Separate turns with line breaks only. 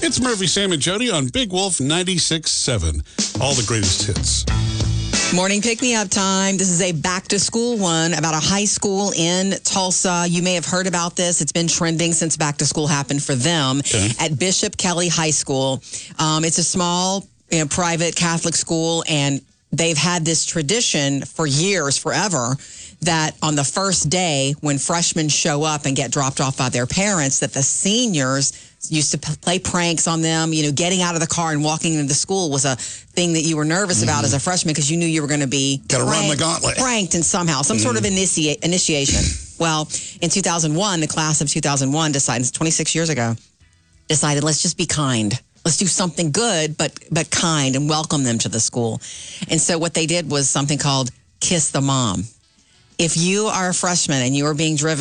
It's Murphy, Sam, and Jody on Big Wolf 96.7. All the greatest hits.
Morning pick-me-up time. This is a back-to-school one about a high school in Tulsa. You may have heard about this. It's been trending since back-to-school happened for them at Bishop Kelly High School. It's a small, private Catholic school, and they've had this tradition for years, forever, that on the first day when freshmen show up and get dropped off by their parents, that the seniors used to play pranks on them. Getting out of the car and walking into the school was a thing that you were nervous about as a freshman because you knew you were going to be
run the gauntlet.
Pranked and somehow, some sort of initiation. Well, in 2001, the class of 2001 decided, 26 years ago, decided, let's just be kind. Let's do something good, but kind, and welcome them to the school. And so what they did was something called Kiss the Mom. If you are a freshman and you are being driven